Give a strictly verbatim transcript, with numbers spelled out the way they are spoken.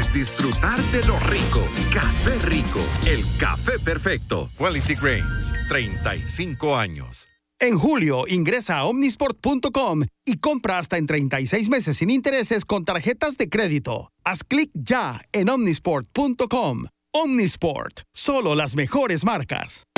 es disfrutar de lo rico. Café Rico, el café perfecto. Quality Grains, treinta y cinco años. En julio, ingresa a omnisport punto com y compra hasta en treinta y seis meses sin intereses con tarjetas de crédito. Haz clic ya en omnisport punto com. Omnisport, solo las mejores marcas.